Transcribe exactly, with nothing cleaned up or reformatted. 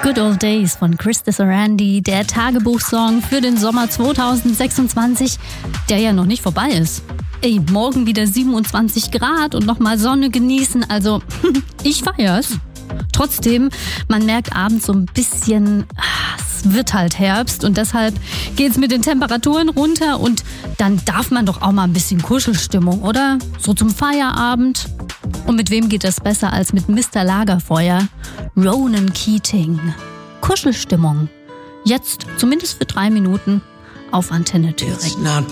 Good Old Days von Chris Desarandi, der Tagebuchsong für den Sommer zwanzig sechsundzwanzig, der ja noch nicht vorbei ist. Ey, morgen wieder siebenundzwanzig Grad und nochmal Sonne genießen, also ich feier's. Trotzdem, man merkt abends so ein bisschen, es wird halt Herbst und deshalb geht's mit den Temperaturen runter und dann darf man doch auch mal ein bisschen Kuschelstimmung, oder? So zum Feierabend. Und mit wem geht das besser als mit Mister Lagerfeuer? Ronan Keating. Kuschelstimmung. Jetzt, zumindest für drei Minuten, auf Antenne Thüringen.